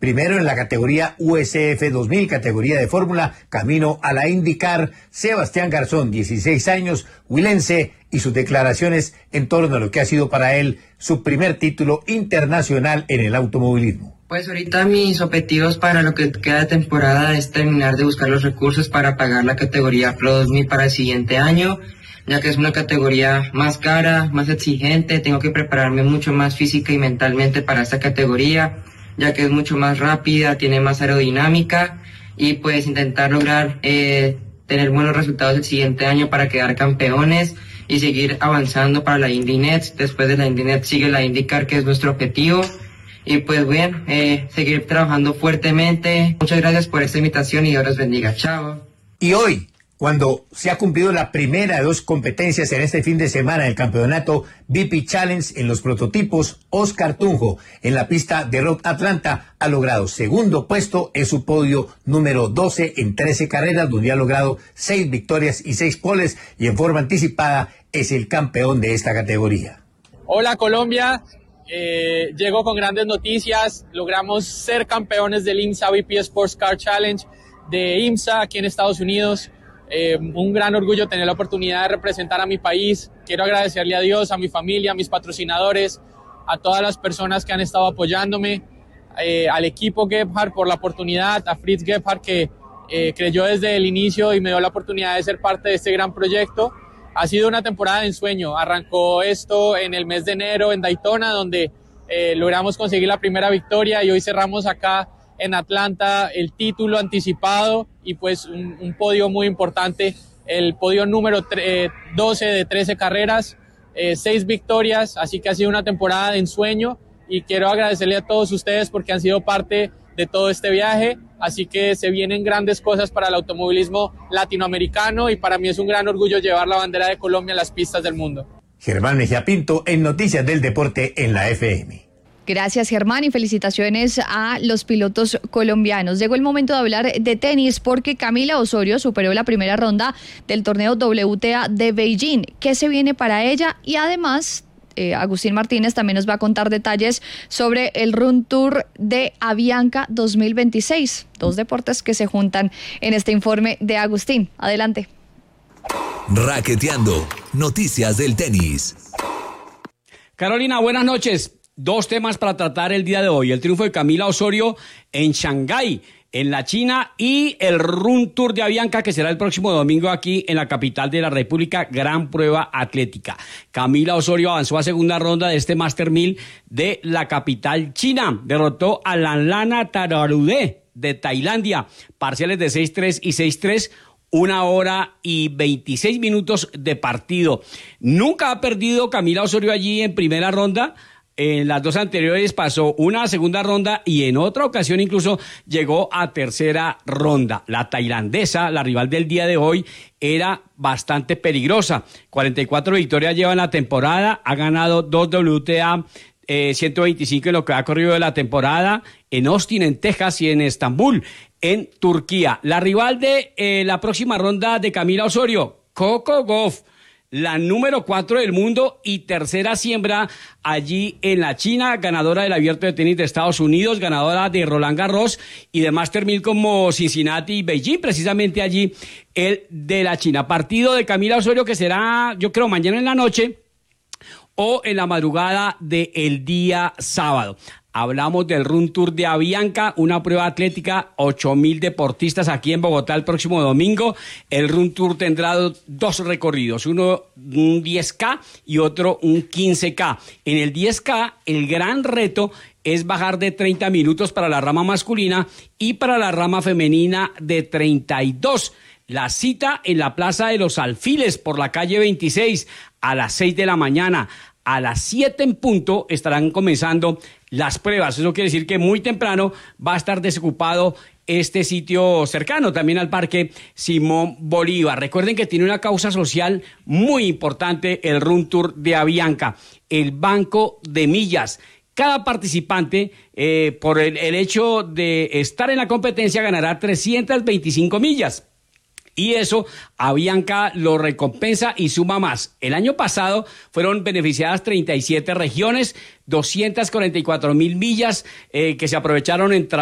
Primero en la categoría USF 2000, categoría de fórmula, camino a la IndyCar, Sebastián Garzón, 16 años, huilense, y sus declaraciones en torno a lo que ha sido para él su primer título internacional en el automovilismo. Pues ahorita mis objetivos para lo que queda de temporada es terminar de buscar los recursos para pagar la categoría Pro 2000 para el siguiente año, ya que es una categoría más cara, más exigente. Tengo que prepararme mucho más física y mentalmente para esta categoría, ya que es mucho más rápida, tiene más aerodinámica, y pues intentar lograr tener buenos resultados el siguiente año para quedar campeones y seguir avanzando para la Indy NETS. Después de la Indy NETS sigue la IndyCar, que es nuestro objetivo. Y pues bueno, seguir trabajando fuertemente. Muchas gracias por esta invitación y Dios los bendiga. Chao. Y hoy, cuando se ha cumplido la primera de 2 competencias en este fin de semana del campeonato BP Challenge en los prototipos, Oscar Tunjo, en la pista de Rock Atlanta, ha logrado segundo puesto en su podio número 12 en 13 carreras, donde ha logrado 6 victorias y 6 poles, y en forma anticipada es el campeón de esta categoría. Hola Colombia, llego con grandes noticias. Logramos ser campeones del IMSA BP Sports Car Challenge de IMSA aquí en Estados Unidos. Un gran orgullo tener la oportunidad de representar a mi país. Quiero agradecerle a Dios, a mi familia, a mis patrocinadores, a todas las personas que han estado apoyándome, al equipo Gebhardt por la oportunidad, a Fritz Gebhardt que creyó desde el inicio y me dio la oportunidad de ser parte de este gran proyecto. Ha sido una temporada de ensueño. Arrancó esto en el mes de enero en Daytona, donde logramos conseguir la primera victoria, y hoy cerramos acá en Atlanta el título anticipado y pues un podio muy importante, el podio número 12 de 13 carreras, 6 victorias, así que ha sido una temporada de ensueño, y quiero agradecerle a todos ustedes porque han sido parte de todo este viaje. Así que se vienen grandes cosas para el automovilismo latinoamericano, y para mí es un gran orgullo llevar la bandera de Colombia a las pistas del mundo. Germán Mejía Pinto en Noticias del Deporte en la FM. Gracias, Germán, y felicitaciones a los pilotos colombianos. Llegó el momento de hablar de tenis porque Camila Osorio superó la primera ronda del torneo WTA de Beijing. ¿Qué se viene para ella? Y además, Agustín Martínez también nos va a contar detalles sobre el Run Tour de Avianca 2026. 2 deportes que se juntan en este informe de Agustín. Adelante. Raqueteando, noticias del tenis. Carolina, buenas noches. 2 temas para tratar el día de hoy: el triunfo de Camila Osorio en Shanghái, en la China, y el Run Tour de Avianca, que será el próximo domingo aquí en la capital de la República, gran prueba atlética. Camila Osorio avanzó a segunda ronda de este Master 1000 de la capital china. Derrotó a Lanlana Tararude de Tailandia, parciales de 6-3 y 6-3, 1 hora y 26 minutos de partido. Nunca ha perdido Camila Osorio allí en primera ronda. En las 2 anteriores pasó una segunda ronda y en otra ocasión incluso llegó a tercera ronda. La tailandesa, la rival del día de hoy, era bastante peligrosa. 44 victorias lleva en la temporada, ha ganado 2 WTA 125 en lo que ha corrido de la temporada, en Austin, en Texas, y en Estambul, en Turquía. La rival de la próxima ronda de Camila Osorio, Coco Gauff, la número 4 del mundo y tercera siembra allí en la China, ganadora del Abierto de Tenis de Estados Unidos, ganadora de Roland Garros y de Master 1000 como Cincinnati y Beijing, precisamente allí el de la China. Partido de Camila Osorio que será, yo creo, mañana en la noche o en la madrugada del día sábado. Hablamos del Run Tour de Avianca, una prueba atlética, 8,000 deportistas aquí en Bogotá el próximo domingo. El Run Tour tendrá 2 recorridos, uno un 10K y otro un 15K. En el 10K, el gran reto es bajar de 30 minutos para la rama masculina y para la rama femenina de 32. La cita en la Plaza de los Alfiles por la calle 26 a las 6 de la mañana. A las 7 en punto estarán comenzando las pruebas. Eso quiere decir que muy temprano va a estar desocupado este sitio cercano también al Parque Simón Bolívar. Recuerden que tiene una causa social muy importante el Run Tour de Avianca, el Banco de Millas. Cada participante, por el hecho de estar en la competencia, ganará 325 millas. Y eso Avianca lo recompensa y suma más. El año pasado fueron beneficiadas 37 regiones, 244,000 millas que se aprovecharon en